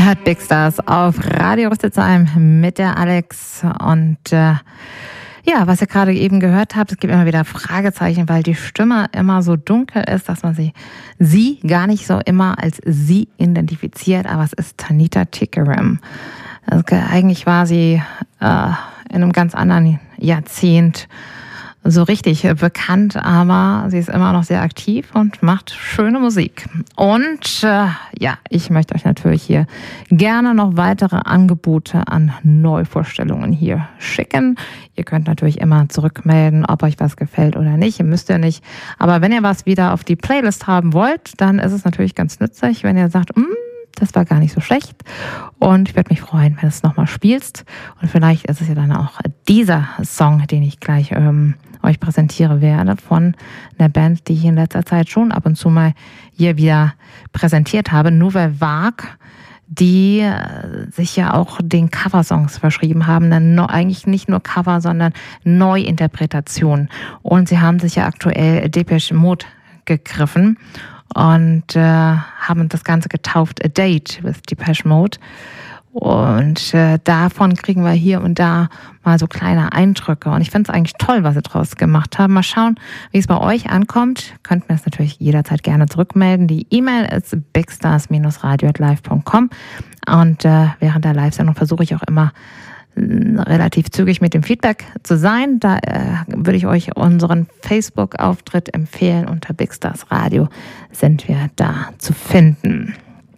Ihr hört Big Stars auf Radio Rüsselsheim mit der Alex und ja, was ihr gerade eben gehört habt, es gibt immer wieder Fragezeichen, weil die Stimme immer so dunkel ist, dass man sie gar nicht so immer als sie identifiziert, aber es ist Tanita Tikaram. Also eigentlich war sie in einem ganz anderen Jahrzehnt so richtig bekannt, aber sie ist immer noch sehr aktiv und macht schöne Musik. Und ja, ich möchte euch natürlich hier gerne noch weitere Angebote an Neuvorstellungen hier schicken. Ihr könnt natürlich immer zurückmelden, ob euch was gefällt oder nicht. Ihr müsst ja nicht. Aber wenn ihr was wieder auf die Playlist haben wollt, dann ist es natürlich ganz nützlich, wenn ihr sagt, das war gar nicht so schlecht. Und ich würde mich freuen, wenn du es nochmal spielst. Und vielleicht ist es ja dann auch dieser Song, den ich gleich euch präsentiere werde, von einer Band, die ich in letzter Zeit schon ab und zu mal hier wieder präsentiert habe. Nouvelle Vague, die sich ja auch den Coversongs verschrieben haben. Eigentlich nicht nur Cover, sondern Neuinterpretation. Und sie haben sich ja aktuell Depeche Mode gegriffen und haben das Ganze getauft A Date with Depeche Mode. Und davon kriegen wir hier und da mal so kleine Eindrücke. Und ich finde es eigentlich toll, was sie draus gemacht haben. Mal schauen, wie es bei euch ankommt. Könnt mir das natürlich jederzeit gerne zurückmelden. Die E-Mail ist bigstars-radio@live.com. Und während der Live-Sendung versuche ich auch immer relativ zügig mit dem Feedback zu sein. Da würde ich euch unseren Facebook-Auftritt empfehlen. Unter Big Stars Radio sind wir da zu finden.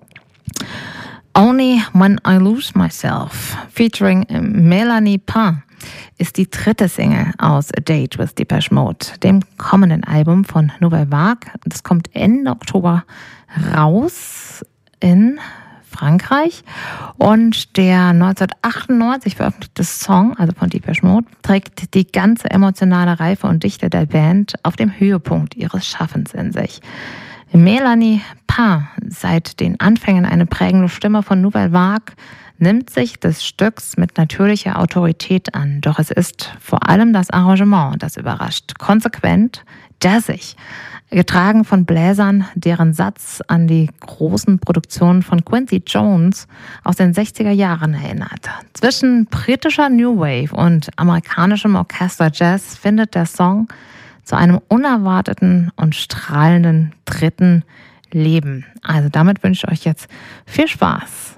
Only When I Lose Myself featuring Melanie Pain ist die dritte Single aus A Date with Depeche Mode, dem kommenden Album von Nouvelle Vague. Das kommt Ende Oktober raus in Frankreich und der 1998 veröffentlichte Song, also von Depeche Mode, trägt die ganze emotionale Reife und Dichte der Band auf dem Höhepunkt ihres Schaffens in sich. Melanie Pain, seit den Anfängen eine prägende Stimme von Nouvelle Vague, nimmt sich des Stücks mit natürlicher Autorität an. Doch es ist vor allem das Arrangement, das überrascht. Konsequent, jazzig, getragen von Bläsern, deren Satz an die großen Produktionen von Quincy Jones aus den 60er Jahren erinnert. Zwischen britischer New Wave und amerikanischem Orchester-Jazz findet der Song zu einem unerwarteten und strahlenden dritten Leben. Also damit wünsche ich euch jetzt viel Spaß.